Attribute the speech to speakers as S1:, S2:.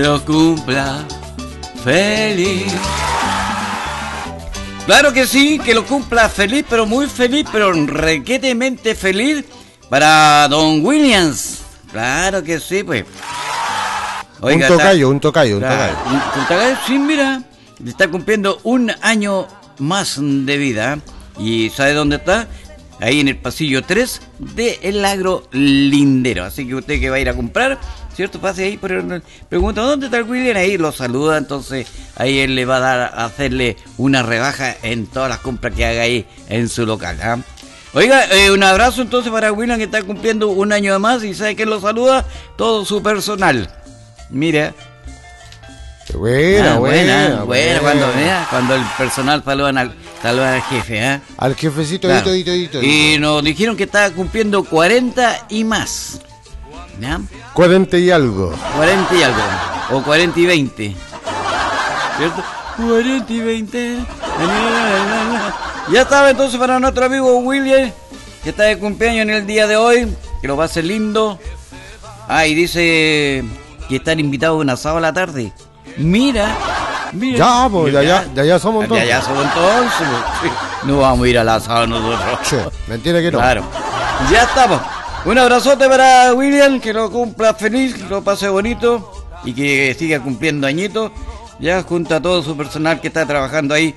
S1: lo cumpla feliz. Claro que sí, que lo cumpla feliz, pero muy feliz, pero requetemente feliz para Don Williams. Claro que sí, pues. Oiga,
S2: un tocayo.
S1: Un tocayo, sí, mira, está cumpliendo un año más de vida. ¿Y sabe dónde está? Ahí en el pasillo 3 de El Agro Lindero. Así que usted que va a ir a comprar, ¿cierto? Pase ahí, pregunta, ¿dónde está el William? Ahí lo saluda, entonces ahí él le va a hacerle una rebaja en todas las compras que haga ahí en su local, ¿ah? Oiga, un abrazo entonces para William, que está cumpliendo un año más, y ¿sabe quién lo saluda? Todo su personal. Mira.
S2: Buena.
S1: Cuando el personal saluda al jefe, ¿eh?
S2: Al jefecito,
S1: claro.
S2: Dito.
S1: Y nos dijeron que estaba cumpliendo 40 y más. ¿Ya?
S2: 40 y algo.
S1: 40 y algo. O 40 y 20. ¿Cierto? 40 y 20. Ya estaba entonces para nuestro amigo William, que está de cumpleaños en el día de hoy. Que lo pase lindo. Ah, y dice que están invitados a un asado a la tarde. Mira.
S2: Ya, pues, ya somos todos.
S1: Ya somos todos. No vamos a ir al asado nosotros.
S2: Sí, mentira que no.
S1: Claro. Ya estamos. Un abrazote para William, que lo cumpla feliz, que lo pase bonito y que siga cumpliendo añitos. Ya junto a todo su personal que está trabajando ahí